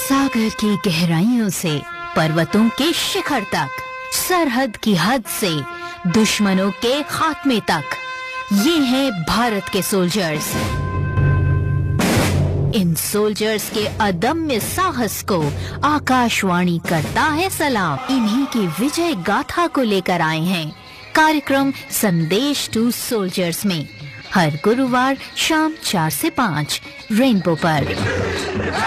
सागर की गहराइयों से पर्वतों के शिखर तक, सरहद की हद से दुश्मनों के खात्मे तक, ये हैं भारत के सोल्जर्स। इन सोल्जर्स के अदम्य साहस को आकाशवाणी करता है सलाम। इन्हीं की विजय गाथा को लेकर आए हैं कार्यक्रम संदेश टू सोल्जर्स में, हर गुरुवार शाम 4 से 5 रेनबो पर।